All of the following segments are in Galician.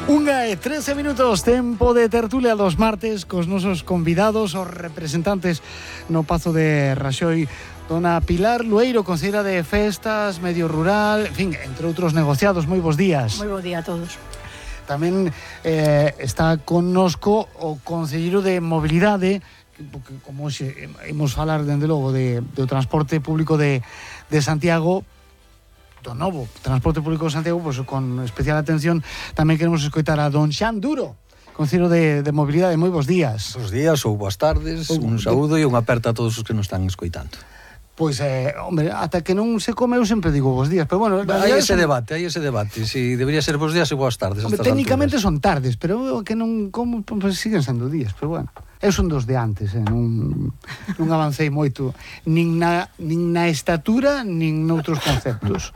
1:13 minutos, tempo de tertulia dos martes cos nosos convidados, os representantes no Pazo de Raxoi, dona Pilar Lueiro, conselleira de Festas, Medio Rural, en fin, entre outros negociados. Moi bons días. Moi bo día a todos. Tamén está connosco o conselleiro de Mobilidade, porque como hoxe imos falar, dende logo, do transporte público de Santiago, do novo transporte público de Santiago, pues, con especial atención tamén queremos escoitar a don Xan Duro, conselleiro de Mobilidade. Moi bons días. Bos días ou boas tardes, un saúdo e unha aperta a todos os que nos están escoitando. Pois, hombre, ata que non se come eu sempre digo bos días, pero bueno... Hai ese debate, si debería ser bos días e boas tardes. Hombre, técnicamente son tardes, pero eu que non como, pues, siguen sendo días, pero bueno. Eu son dos de antes, non avancei moito, nin na estatura, nin noutros conceptos.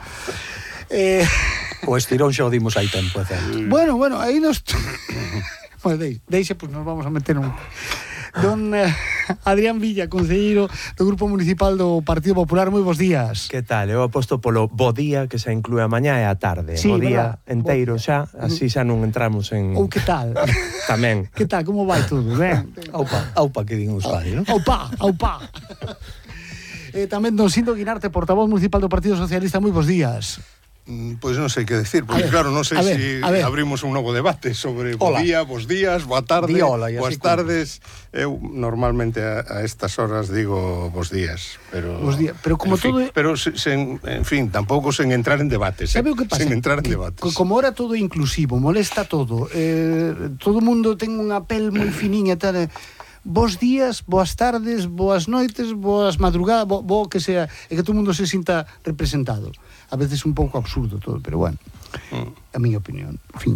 O estirón xa o dimos hai tempo, é certo. Bueno, aí nos... Bueno, deixe, pues nos vamos a meter un... Don Adrián Villa, conselleiro do Grupo Municipal do Partido Popular, moi bons días. Que tal? Eu aposto polo bo día, que se inclúe a mañá e a tarde. Sí, o día verdad, enteiro xa, así xa non entramos en... Ou que tal? Tamén. Que tal? Como vai todo? Ben? Aupa que din Euskadi, non? Aupa. Tamén don Sindo Guinarte, portavoz municipal do Partido Socialista, moi bons días. Pois non sei que decir, porque claro, non sei se abrimos un novo debate sobre bo día, bos días, boa tarde, boas tardes. Eu normalmente a estas horas digo bos días, pero como todo, pero en fin, tampouco sen entrar en debates, sabe o que pasa? Sen entrar en debates. Como ahora todo inclusivo, molesta todo. Todo o mundo ten unha pel moi finiña e tal. Bos días, boas tardes, boas noites, boas madrugadas, bo que sea, e que todo o mundo se sinta representado. A veces un pouco absurdo todo, pero bueno, a miña opinión, en fin.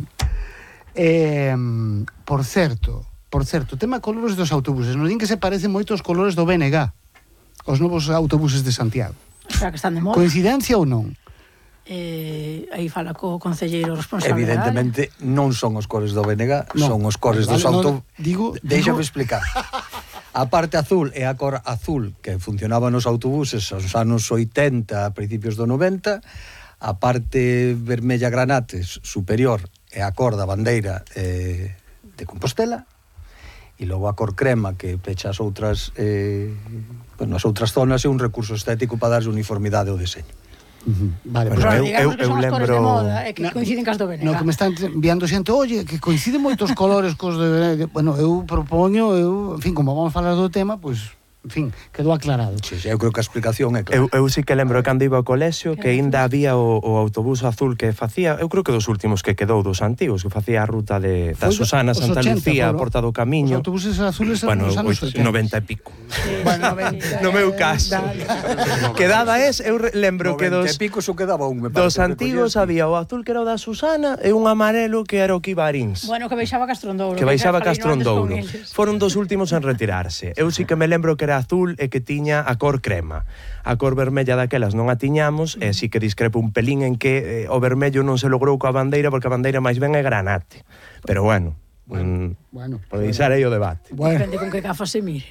Por certo, tema colores dos autobuses, nos din que se parecen moito aos colores do BNG, os novos autobuses de Santiago. Xa que están de moda. Coincidencia ou non? Aí fala co concelleiro responsable. Evidentemente non son os cores do BNG, son os cores dos autobuses. Déixame explicar. A parte azul é a cor azul que funcionaba nos autobuses aos anos 80, a principios do 90. A parte vermella granates superior é a cor da bandeira de Compostela. E logo a cor crema que pecha as outras as outras zonas é un recurso estético para darse uniformidade ao deseño. Vale, pero digamos que son as cores de moda e que coinciden cas do BNG. No, que me están enviando xente, oye, que coinciden moitos colores cos de BNG. Bueno, eu propoño, en fin, como vamos a falar do tema, pois, en fin, quedou aclarado. Sí, eu creo que a explicación é clara. Eu sí que lembro cando iba ao colexio que ainda había o autobús azul que facía, eu creo que dos últimos que quedou dos antigos, que facía a ruta da Susana, Santa Lucía, a Porta do Camiño. Os autobuses azules eran bueno, nos anos 80. 90 e pico. Bueno, no meu caso. Quedaba eu lembro que dos 90 e pico só quedaba un, me dos parece. antigos había o azul que era o da Susana e un amarelo que era o que iba a Arins. Bueno, que baixaba Castrondouro. Que baixaba Castrondouro. Foron dos últimos en retirarse. Eu sí que me lembro que era azul e que tiña a cor crema. A cor vermella daquelas non a tiñamos, e sí que discrepo un pelín en que o vermello non se logrou coa bandeira, porque a bandeira máis ben é granate. Pero bueno, pode deixar aí o debate. Depende con que gafas se mire.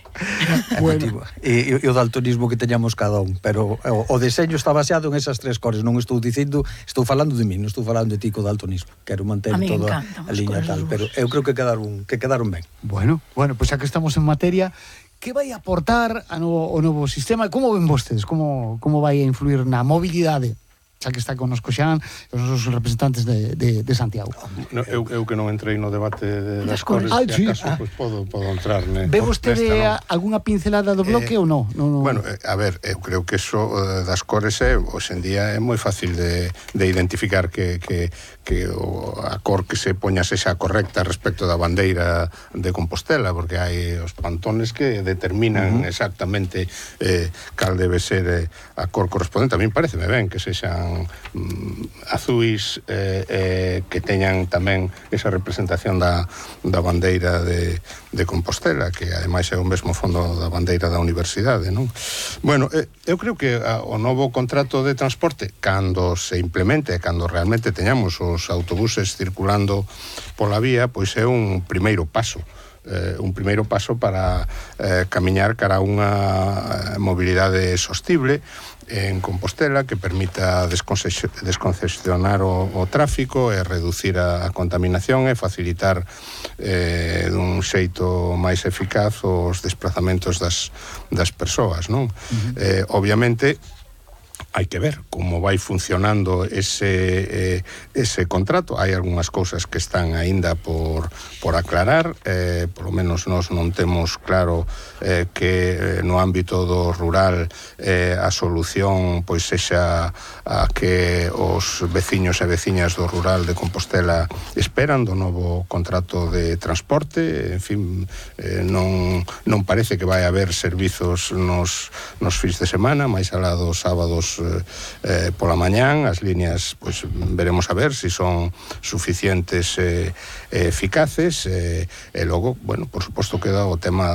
E o daltonismo que teñamos cada un, pero o deseño está baseado en esas tres cores. Non estou falando de mí, non estou falando de ti co daltonismo. Quero manter toda a liña tal, pero eu creo que quedaron ben. Bueno, pois xa que estamos en materia, que vai aportar o novo sistema? Como ven vostedes? Como vai a influir na mobilidade? Xa que está connosco Xan, os nosos representantes de Santiago. Eu que non entrei no debate das cores, se acaso, pois podo entrar. Ve vostede algunha pincelada do bloque ou non? Bueno, a ver, eu creo que eso das cores hoxe en día é moi fácil de identificar que a cor que se poña sexa correcta respecto da bandeira de Compostela, porque hai os pantones que determinan exactamente cal debe ser a cor correspondente. A mí pareceme ben que sexan azuis que teñan tamén esa representación da bandeira de Compostela, que ademais é o mesmo fondo da bandeira da universidade, non? Bueno, eu creo que o novo contrato de transporte, cando se implemente, cando realmente teñamos os autobuses circulando pola vía, pois é un primeiro paso paso para camiñar cara a unha mobilidade sostible en Compostela que permita descongestionar o tráfico e reducir a contaminación e facilitar dun xeito máis eficaz os desplazamentos das persoas, non? Obviamente hai que ver como vai funcionando ese contrato. Hai algunhas cousas que están aínda por aclarar, polo menos nós non temos claro que no ámbito do rural a solución pois sexa a que os veciños e veciñas do rural de Compostela esperan do novo contrato de transporte. En fin, non parece que vai haber servizos nos fins de semana, máis alá dos sábados pola mañán. As líneas, pois veremos a ver se son suficientes e eficaces, e logo, bueno, por suposto queda o tema